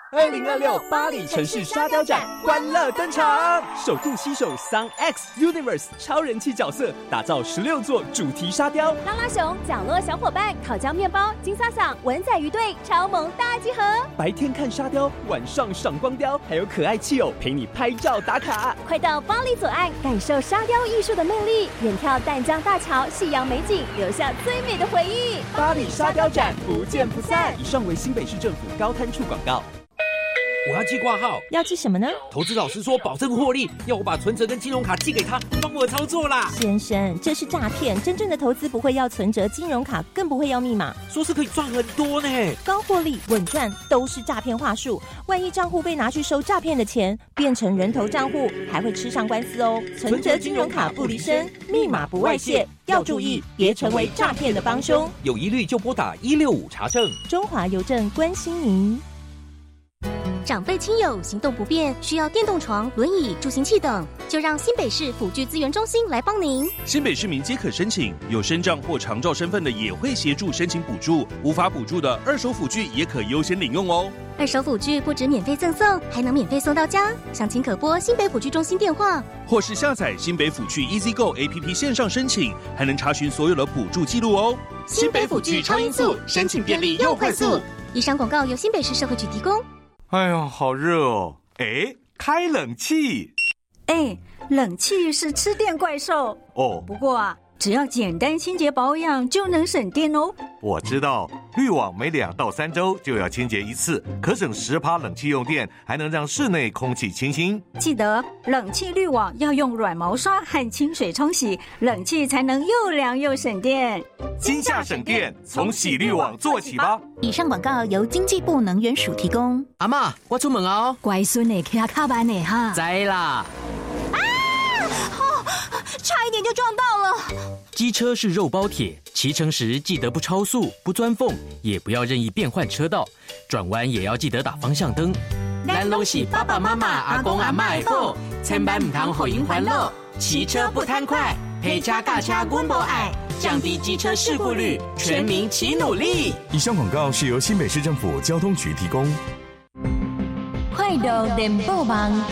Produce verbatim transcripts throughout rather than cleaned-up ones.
二零二六巴黎城市沙雕展欢乐登场，首度携手 Sun X Universe 超人气角色，打造十六座主题沙雕。 拉拉熊、角落小伙伴、烤焦面包、金萨桑、文仔鱼队超萌大集合。 白天看沙雕，晚上赏光雕，还有可爱气偶陪你拍照打卡。 快到巴黎左岸，感受沙雕艺术的魅力，远眺淡江大桥、夕阳美景，留下最美的回忆。 巴黎沙雕展不见不散。以上为新北市政府高滩处广告。 我要寄挂号， 要寄什么呢？ 投资老师说保证获利，要我把存折跟金融卡寄给他，帮我操作啦。 先生，这是诈骗，真正的投资不会要存折、金融卡，更不会要密码。 说是可以赚很多呢， 高获利、稳赚都是诈骗话术。万一账户被拿去收诈骗的钱，变成人头账户，还会吃上官司哦。存折、金融卡不离身，密码不外泄，要注意，别成为诈骗的帮凶。 有疑虑就拨打一六五查证。 中华邮政关心您。 长辈亲友行动不便，需要电动床、轮椅、助行器等，就让新北市辅具资源中心来帮您。 新北市民皆可申请，有身障或长照身份的也会协助申请补助，无法补助的二手辅具也可优先领用哦。 二手辅具不止免费赠送，还能免费送到家。详情可拨新北辅具中心电话， 或是下载新北辅具 EasyGo A P P 线上申请，还能查询所有的补助记录哦。 新北辅具超音速，申请便利又快速。以上广告由新北市社会局提供。 哎呦，好热哦！哎，开冷气。 哎，冷气是吃电怪兽哦。 不过啊，只要简单清洁保养就能省电哦。 我知道，滤网每两到三周就要清洁一次，可省十趴冷气用电，还能让室内空气清新。 记得冷气滤网要用软毛刷和清水冲洗，冷气才能又凉又省电。 今夏省电，从洗滤网做起吧。 以上广告由经济部能源署提供。 阿嬷，我出门哦。 乖孙呢，骑卡班呢哈。 知啦。 啊！哦，差一点就撞到了。 机车是肉包铁，骑乘时记得不超速、不钻缝，也不要任意变换车道，转弯也要记得打方向灯。 咱拢是爸爸妈妈、阿公阿嬷的宝，千万唔通互因烦恼。骑车不贪快，陪车驾车阮无爱，降低机车事故率，全民齐努力。 以上广告是由新北市政府交通局提供。 快乐联播网，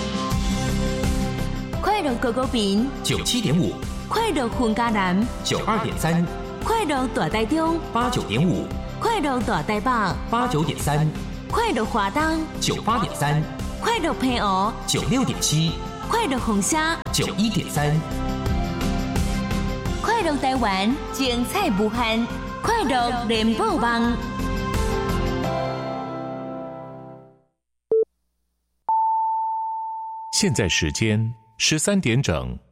快乐狗狗饼九七点五， 快乐混家南九二点三， 快乐大台中八九点五， 快乐大台北八九点三， 快乐华东九八点三， 快乐平湖九六点七， 快乐红虾九一点三， 快乐台湾精彩无限，快乐联播网。 现在时间十三点整。